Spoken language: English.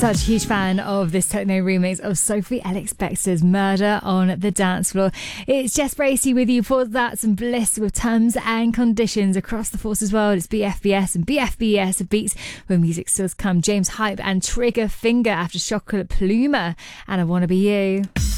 Such a huge fan of this techno remix of Sophie Ellis-Bextor's Murder on the Dance Floor. It's Jess Bracey with you for that. Some bliss with terms and conditions across the Forces world. It's BFBS and BFBS beats where music still come. James Hype and Trigger Finger after Chocolate Pluma and I Wanna Be You.